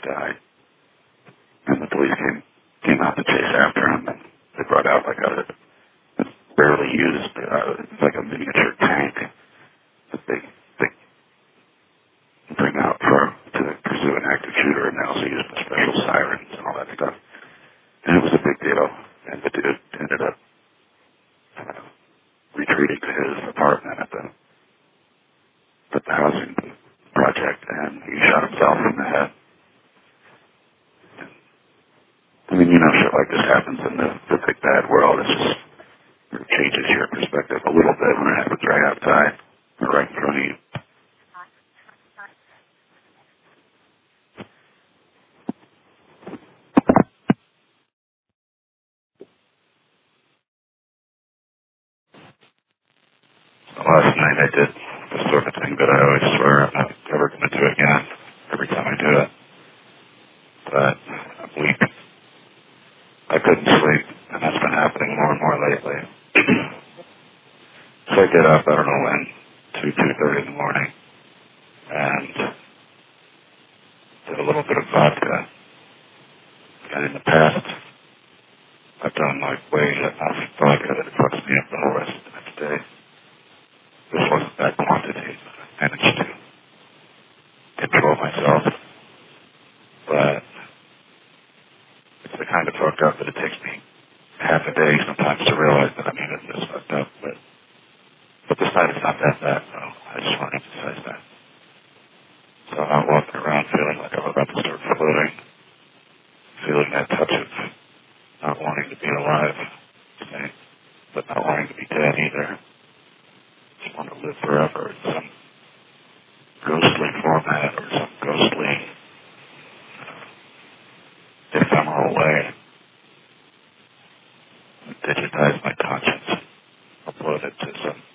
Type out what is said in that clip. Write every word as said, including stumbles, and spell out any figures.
died. And the police came, came out to chase after him, and they brought out like a barely used, uh, it's like a miniature tank that they, they bring out for to pursue an active shooter, and they also use special sirens and all that stuff. And it was a big deal, and the dude ended up uh, retreating to his apartment at the, at the housing project, and he shot himself in the head. I mean, you know, shit like this happens in the, the big bad world. It's just, it changes your perspective a little bit when it happens right outside or right in front of you. Last night I did the sort of thing that I always swear I'm not ever going to do again every time I do it. But I'm weak. I couldn't sleep, and that's been happening more and more lately. So I get up, I don't know when, two, two thirty in the morning, and did a little bit of vodka. And in the past, I've done like way enough vodka that it fucks me up the whole rest of the next day. This wasn't that quantity. I managed to control myself. But it's the kind of fucked up that it takes me half a day sometimes to realize that I'm even this fucked up. But, but this time it's not that bad, though. I just want to emphasize that. So I'm not walking around feeling like I'm about to start floating, feeling that touch of not wanting to be alive, but not wanting to be dead either. Just want to live forever in some ghostly format or some ghostly, uh, ephemeral way. Digitize my conscience, upload it to some